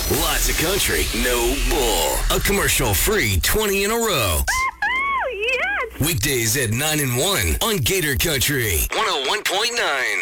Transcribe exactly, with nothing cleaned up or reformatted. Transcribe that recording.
Lots of country, no bull. A commercial-free twenty in a row. Yes! Weekdays at nine and one on Gator Country one oh one point nine.